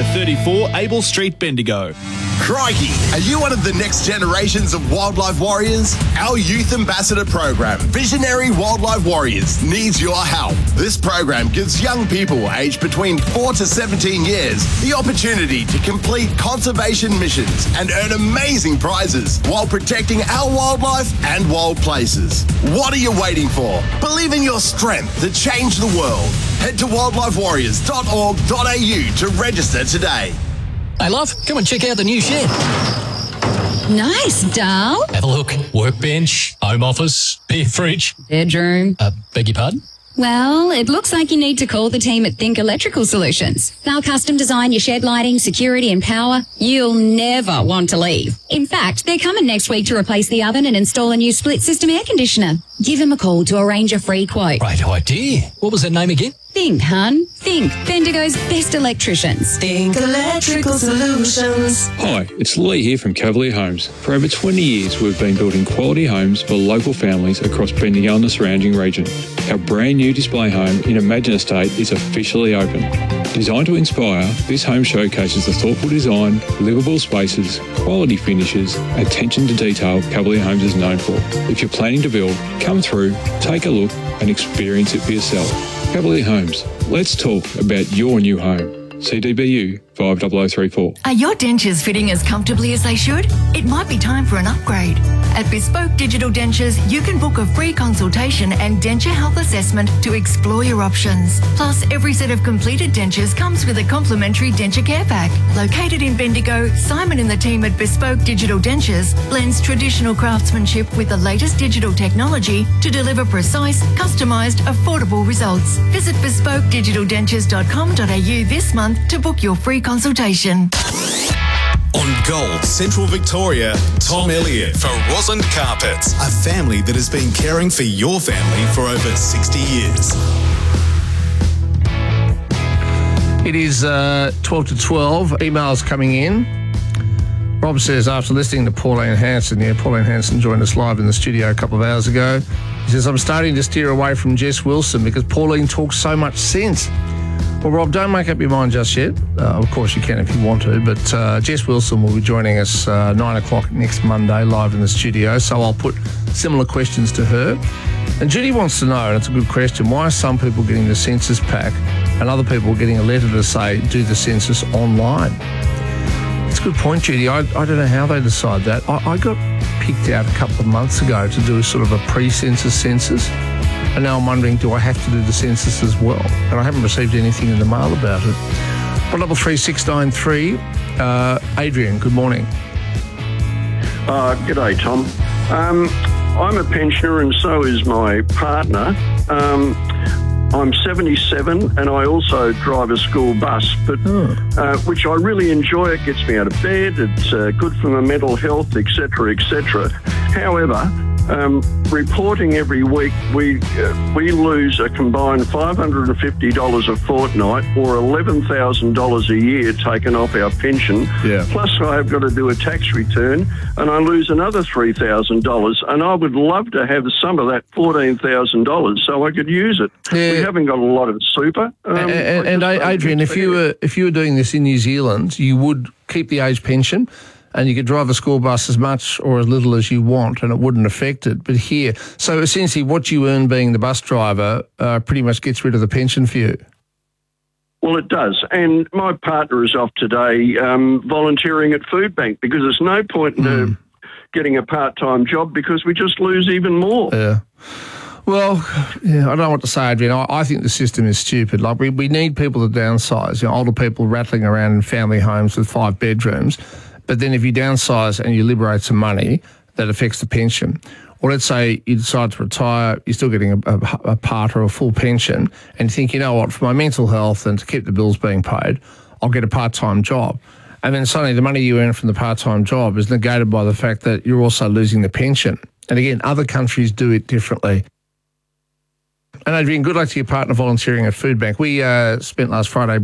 34 Abel Street, Bendigo. Crikey, are you one of the next generations of wildlife warriors? Our youth ambassador program, Visionary Wildlife Warriors, needs your help. This program gives young people aged between 4 to 17 years the opportunity to complete conservation missions and earn amazing prizes while protecting our wildlife and wild places. What are you waiting for? Believe in your strength to change the world. Head to wildlifewarriors.org.au to register today. Hey, love, come and check out the new shed. Nice, Dal. Have a look. Workbench, home office, beer fridge. Bedroom. Beg your pardon? Well, it looks like you need to call the team at Think Electrical Solutions. They'll custom design your shed lighting, security and power. You'll never want to leave. In fact, they're coming next week to replace the oven and install a new split system air conditioner. Give them a call to arrange a free quote. Great idea. What was that name again? Think, hun. Think. Bendigo's best electricians. Think Electrical Solutions. Hi, it's Lee here from Cavalier Homes. For over 20 years, we've been building quality homes for local families across Bendigo and the surrounding region. Our brand new display home in Imagine Estate is officially open. Designed to inspire, this home showcases the thoughtful design, livable spaces, quality finishes, attention to detail Cavalier Homes is known for. If you're planning to build, come through, take a look and experience it for yourself. Cavalier Homes, let's talk about your new home. CDBU 50034. Are your dentures fitting as comfortably as they should? It might be time for an upgrade. At Bespoke Digital Dentures, you can book a free consultation and denture health assessment to explore your options. Plus, every set of completed dentures comes with a complimentary denture care pack. Located in Bendigo, Simon and the team at Bespoke Digital Dentures blends traditional craftsmanship with the latest digital technology to deliver precise, customised, affordable results. Visit bespokedigitaldentures.com.au this month to book your free consultation. On Gold, Central Victoria, Tom Elliott for Roslyn Carpets, a family that has been caring for your family for over 60 years. It is 12 to 12. Emails coming in. Rob says, after listening to Pauline Hanson, Pauline Hanson joined us live in the studio a couple of hours ago. He says, I'm starting to steer away from Jess Wilson because Pauline talks so much sense. Well, Rob, don't make up your mind just yet. Of course you can if you want to, but Jess Wilson will be joining us 9 o'clock next Monday live in the studio, so I'll put similar questions to her. And Judy wants to know, and it's a good question, why are some people getting the census pack and other people getting a letter to say, do the census online? It's a good point, Judy. I don't know how they decide that. I got picked out a couple of months ago to do sort of a pre-census census. And now I'm wondering, do I have to do the census as well? And I haven't received anything in the mail about it. 133693, Adrian, good morning. G'day, Tom. I'm a pensioner and so is my partner. I'm 77 and I also drive a school bus, but which I really enjoy. It gets me out of bed. It's good for my mental health, etc., etc. However, reporting every week, we lose a combined $550 a fortnight or $11,000 a year taken off our pension. Yeah. Plus I've got to do a tax return and I lose another $3,000 and I would love to have some of that $14,000 so I could use it. Yeah. We haven't got a lot of super. And Adrian, if you were doing this in New Zealand, you would keep the age pension and you could drive a school bus as much or as little as you want and it wouldn't affect it. But here, so essentially what you earn being the bus driver pretty much gets rid of the pension for you. Well, it does. And my partner is off today volunteering at Food Bank because there's no point in getting a part-time job because we just lose even more. Yeah. Well, yeah, I don't know what to say, Adrian. I think the system is stupid. Like, we need people to downsize. Older people rattling around in family homes with 5 bedrooms. But then if you downsize and you liberate some money, that affects the pension. Or let's say you decide to retire, you're still getting a part or a full pension, and you think, you know what, for my mental health and to keep the bills being paid, I'll get a part-time job. And then suddenly the money you earn from the part-time job is negated by the fact that you're also losing the pension. And again, other countries do it differently. And Adrian, good luck to your partner volunteering at Food Bank. We spent last Friday